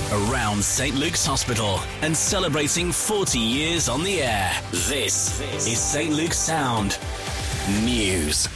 around St Luke's Hospital and celebrating 40 years on the air. This is St Luke's Sound News.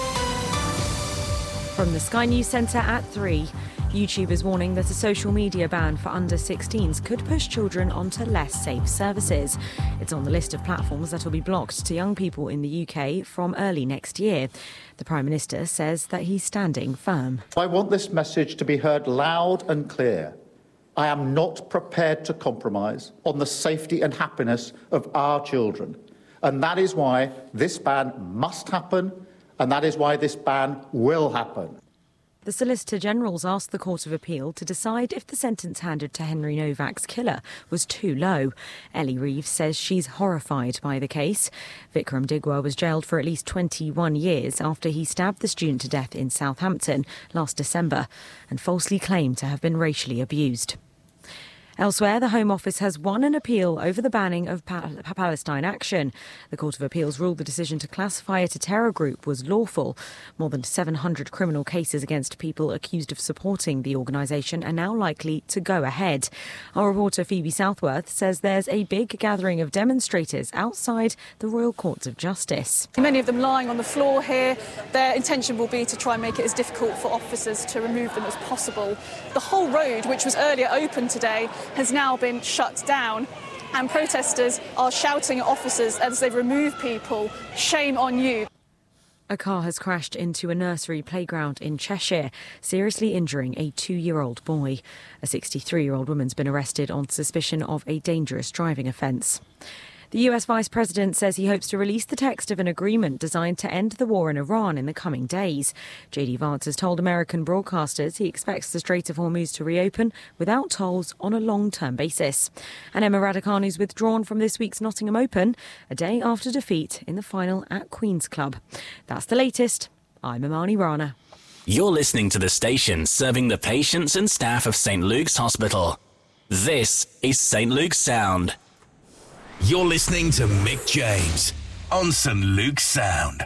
From the Sky News Centre at 3, YouTubers warning that a social media ban for under 16s could push children onto less safe services. It's on the list of platforms that will be blocked to young people in the UK from early next year. The Prime Minister says that he's standing firm. I want this message to be heard loud and clear. I am not prepared to compromise on the safety and happiness of our children. And that is why this ban must happen, and that is why this ban will happen. The Solicitor General's asked the Court of Appeal to decide if the sentence handed to Henry Novak's killer was too low. Ellie Reeves says she's horrified by the case. Vikram Digwa was jailed for at least 21 years after he stabbed the student to death in Southampton last December and falsely claimed to have been racially abused. Elsewhere, the Home Office has won an appeal over the banning of Palestine Action. The Court of Appeals ruled the decision to classify it a terror group was lawful. More than 700 criminal cases against people accused of supporting the organisation are now likely to go ahead. Our reporter Phoebe Southworth says there's a big gathering of demonstrators outside the Royal Courts of Justice. Many of them lying on the floor here. Their intention will be to try and make it as difficult for officers to remove them as possible. The whole road, which was earlier open today, has now been shut down, and protesters are shouting at officers as they remove people, "Shame on you." A car has crashed into a nursery playground in Cheshire, seriously injuring a 2-year-old boy. A 63-year-old woman's been arrested on suspicion of a dangerous driving offence. The US Vice President says he hopes to release the text of an agreement designed to end the war in Iran in the coming days. JD Vance has told American broadcasters he expects the Strait of Hormuz to reopen without tolls on a long-term basis. And Emma Raducanu's withdrawn from this week's Nottingham Open, a day after defeat in the final at Queen's Club. That's the latest. I'm Imani Rana. You're listening to the station serving the patients and staff of St Luke's Hospital. This is St Luke's Sound. You're listening to Mick James on St Luke's Sound.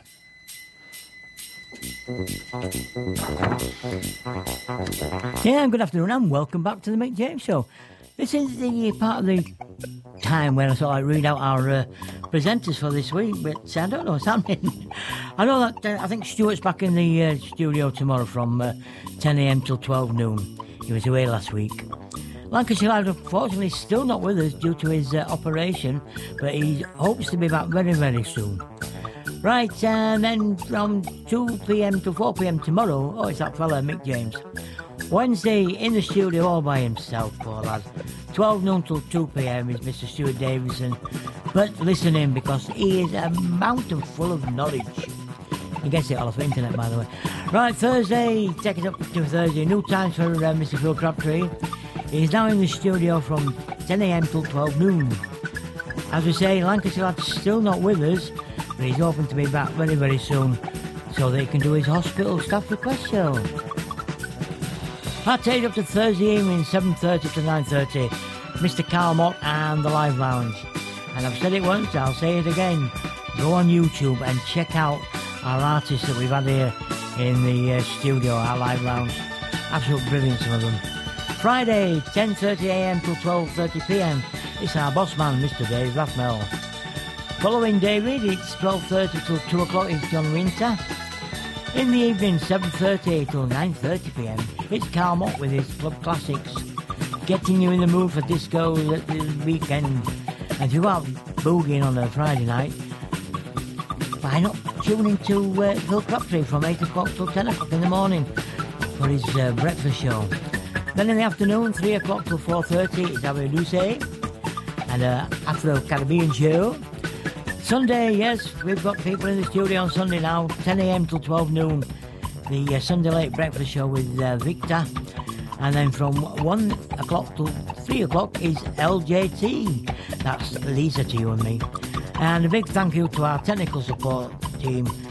Yeah, good afternoon and welcome back to the Mick James Show. This is the part of the time when I thought I'd read out our presenters for this week, but I don't know what's happening. I know that I think Stuart's back in the studio tomorrow from 10 a.m. till 12 noon. He was away last week. Lancashire Lad, unfortunately, still not with us due to his operation, but he hopes to be back very, very soon. Right, and then from 2 p.m. to 4 p.m. tomorrow, it's that fella, Mick James. Wednesday, in the studio all by himself, poor lad. 12 noon till 2 p.m. is Mr. Stuart Davison. But listen in, because he is a mountain full of knowledge. He gets it all off the internet, by the way. Right, Thursday, take it up to Thursday. New times for Mr. Phil Crabtree. He's now in the studio from 10 a.m. till 12 noon. As we say, Lancashire Lad's still not with us, but he's hoping to be back very, very soon so that he can do his hospital staff request show. That takes up to Thursday evening, 7:30 to 9:30, Mr. Carl Mott and the Live Lounge. And I've said it once, I'll say it again. Go on YouTube and check out our artists that we've had here in the studio, our Live Lounge. Absolute brilliant, some of them. Friday, 10:30 a.m. till 12:30 p.m. It's our boss man, Mr. Dave Rathmell. Following David, it's 12:30 till 2 o'clock. It's John Winter. In the evening, 7:30 till 9:30 p.m. It's Carl Mott with his Club Classics, getting you in the mood for disco at the weekend. And if you go out boogieing on a Friday night, why not tune into Phil Crabtree from 8 o'clock till 10 o'clock in the morning for his breakfast show. Then in the afternoon, 3 o'clock till 4:30, it's Ave Luce and Afro-Caribbean show. Sunday, yes, we've got people in the studio on Sunday now, 10 a.m. till 12 noon. The Sunday late breakfast show with Victor. And then from 1 o'clock till 3 o'clock is LJT. That's Lisa to you and me. And a big thank you to our technical support team,